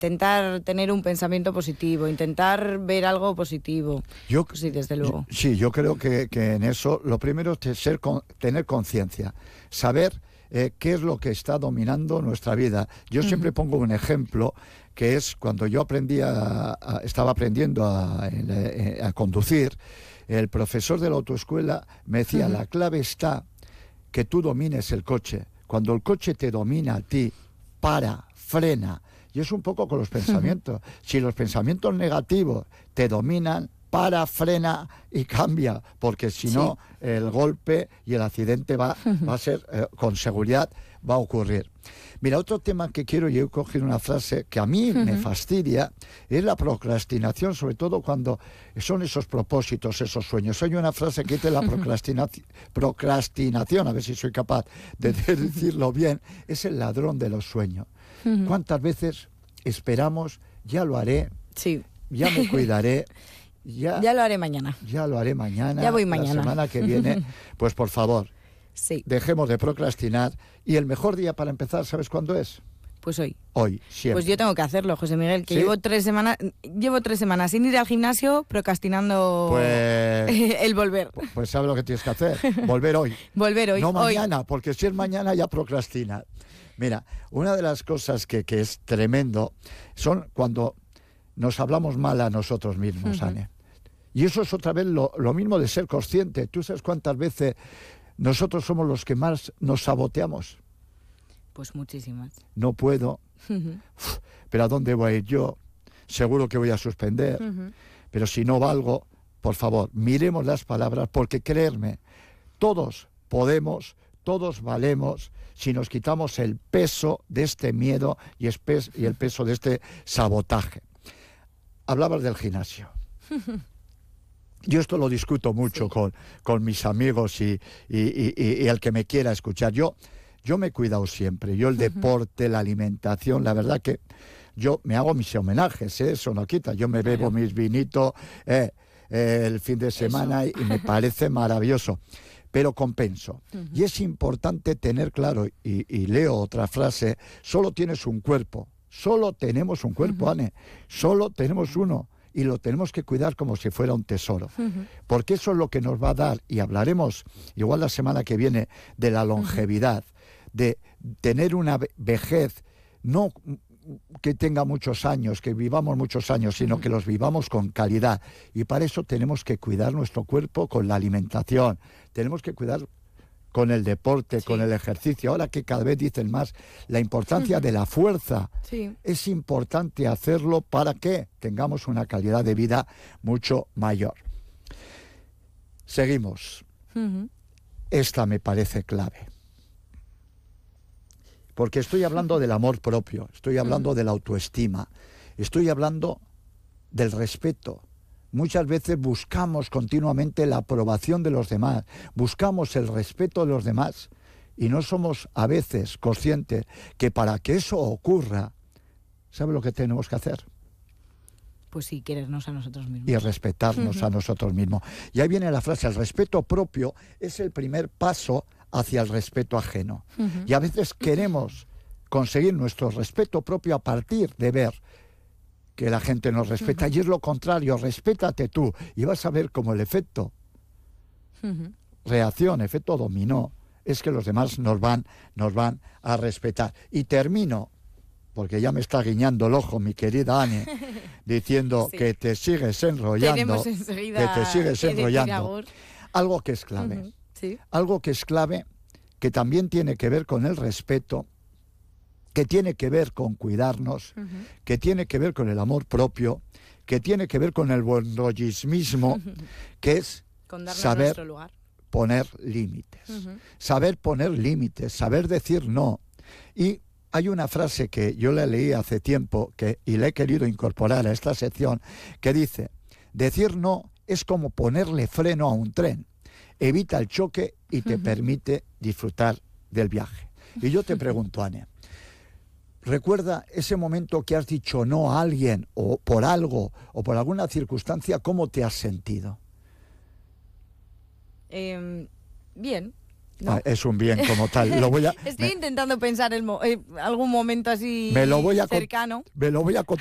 intentar tener un pensamiento positivo, intentar ver algo positivo. Sí, desde luego. Yo creo que en eso lo primero es tener conciencia, saber qué es lo que está dominando nuestra vida. Yo siempre pongo un ejemplo, que es cuando yo estaba aprendiendo a conducir, el profesor de la autoescuela me decía, la clave está que tú domines el coche. Cuando el coche te domina a ti, frena. Y es un poco con los pensamientos. Si los pensamientos negativos te dominan, frena y cambia, porque si no, el golpe y el accidente va a ser, con seguridad, va a ocurrir. Mira, otro tema que quiero, yo he cogido una frase que a mí me fastidia, es la procrastinación, sobre todo cuando son esos propósitos, esos sueños. Hay una frase que dice la procrastinación, a ver si soy capaz de decirlo bien, es el ladrón de los sueños. ¿Cuántas veces esperamos, ya lo haré, ya me cuidaré, ya lo haré mañana? Ya lo haré mañana. Ya voy mañana. La semana que viene, pues por favor, dejemos de procrastinar. Y el mejor día para empezar, ¿sabes cuándo es? Pues hoy. Hoy, siempre. Pues yo tengo que hacerlo, José Miguel, que llevo 3 semanas sin ir al gimnasio, procrastinando el volver. Pues ¿sabes lo que tienes que hacer? Volver hoy. Volver hoy. No mañana, porque si es mañana ya procrastina. Mira, una de las cosas que es tremendo son cuando nos hablamos mal a nosotros mismos, Ane. Y eso es otra vez lo mismo de ser consciente. ¿Tú sabes cuántas veces nosotros somos los que más nos saboteamos? Pues muchísimas. No puedo. Pero ¿a dónde voy a ir yo? Seguro que voy a suspender. Pero si no valgo, por favor, miremos las palabras, porque creerme, todos podemos, todos valemos, si nos quitamos el peso de este miedo y el peso de este sabotaje. Hablabas del gimnasio. Yo esto lo discuto mucho con mis amigos y el que me quiera escuchar. Yo me he cuidado siempre. Yo el deporte, la alimentación, la verdad que yo me hago mis homenajes, eso no quita. Yo me bebo mis vinitos el fin de semana y me parece maravilloso. Pero compenso. Y es importante tener claro, y leo otra frase, solo tienes un cuerpo. Solo tenemos un cuerpo, Ane. Solo tenemos uno. Y lo tenemos que cuidar como si fuera un tesoro. Porque eso es lo que nos va a dar, y hablaremos igual la semana que viene, de la longevidad, de tener una vejez, no que tenga muchos años, que vivamos muchos años, sino que los vivamos con calidad. Y para eso tenemos que cuidar nuestro cuerpo con la alimentación, tenemos que cuidar con el deporte, con el ejercicio. Ahora que cada vez dicen más la importancia de la fuerza, es importante hacerlo para que tengamos una calidad de vida mucho mayor. Seguimos. Esta me parece clave. Porque estoy hablando del amor propio, estoy hablando de la autoestima, estoy hablando del respeto. Muchas veces buscamos continuamente la aprobación de los demás, buscamos el respeto de los demás y no somos a veces conscientes que para que eso ocurra, ¿sabe lo que tenemos que hacer? Pues sí, querernos a nosotros mismos. Y respetarnos a nosotros mismos. Y ahí viene la frase, el respeto propio es el primer paso hacia el respeto ajeno. Y a veces queremos conseguir nuestro respeto propio a partir de ver que la gente nos respeta, y es lo contrario, respétate tú, y vas a ver cómo el efecto reacción, efecto dominó, es que los demás nos van a respetar. Y termino, porque ya me está guiñando el ojo mi querida Ane, diciendo que te sigues enrollando, algo que es clave, algo que es clave, que también tiene que ver con el respeto, que tiene que ver con cuidarnos, que tiene que ver con el amor propio, que tiene que ver con el buenrollismismo, que es saber poner límites. Saber poner límites, saber decir no. Y hay una frase que yo la leí hace tiempo y la he querido incorporar a esta sección, que dice, decir no es como ponerle freno a un tren. Evita el choque y te permite disfrutar del viaje. Y yo te pregunto, Ane, recuerda ese momento que has dicho no a alguien, o por algo, o por alguna circunstancia, ¿cómo te has sentido? Bien. ¿no? Es un bien como tal. Estoy intentando pensar algún momento así cercano. Me lo voy a